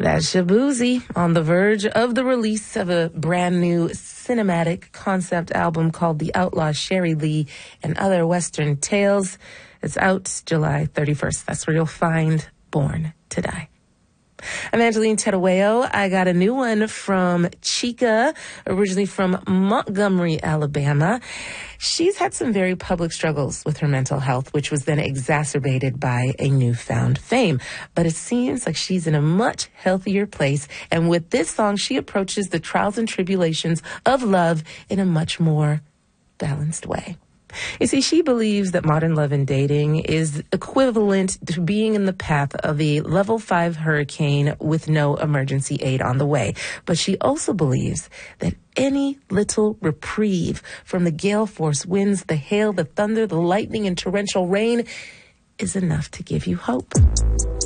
That's Shaboozey on the verge of the release of a brand new cinematic concept album called The Outlaw Sherry Lee and Other Western Tales. It's out July 31st. That's where you'll find Born to Die. I'm Angeline Terueo. I got a new one from Chica, originally from Montgomery, Alabama. She's had some very public struggles with her mental health, which was then exacerbated by a newfound fame. But it seems like she's in a much healthier place. And with this song, she approaches the trials and tribulations of love in a much more balanced way. You see, she believes that modern love and dating is equivalent to being in the path of a level 5 hurricane with no emergency aid on the way. But she also believes that any little reprieve from the gale force winds, the hail, the thunder, the lightning, and torrential rain is enough to give you hope.